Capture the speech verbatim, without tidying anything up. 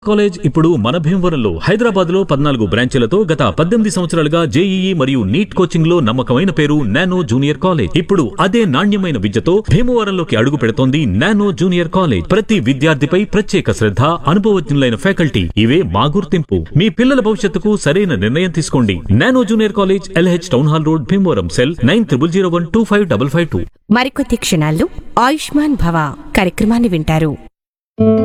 College ఇప్పుడు మన భీమవరంలో హైదరాబాద్ లో పద్నాలుగు బ్రాంచీలతో గత పద్దెనిమిది సంవత్సరాలుగా జేఈఈ మరియు నీట్ కోచింగ్ లో నమ్మకమైన పేరు నానో జూనియర్ కాలేజ్. ఇప్పుడు అదే నాణ్యమైన విద్యతో భీమవరంలోకి అడుగు పెడుతోంది నానో జూనియర్ కాలేజ్. ప్రతి విద్యార్థిపై ప్రత్యేక శ్రద్ధ, అనుభవజ్ఞులైన ఫ్యాకల్టీ, ఇవే మా గుర్తింపు. మీ పిల్లల భవిష్యత్తుకు సరైన నిర్ణయం తీసుకోండి. Nano junior college, LH town hall road, Bhimavaram. Cell nine triple zero one two five double five two. మరికొద్ది క్షణాల్లో ఆయుష్మాన్ భవ కార్యక్రమాన్ని వింటారు.